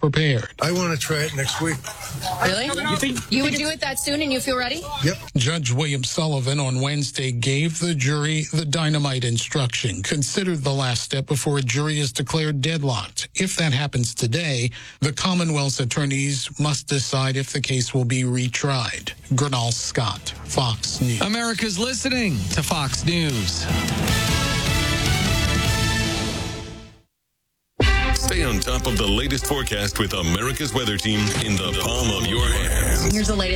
prepared. I want to try it next week. Really? You think you would do it that soon and you feel ready? Yep. Judge William Sullivan on Wednesday gave the jury the dynamite instruction, considered the last step before a jury is declared deadlocked. If that happens today, the Commonwealth's attorneys must decide if the case will be retried. Gernal Scott, Fox News. America's listening to Fox News. Stay on top of the latest forecast with America's Weather Team in the palm of your hand. Here's the latest.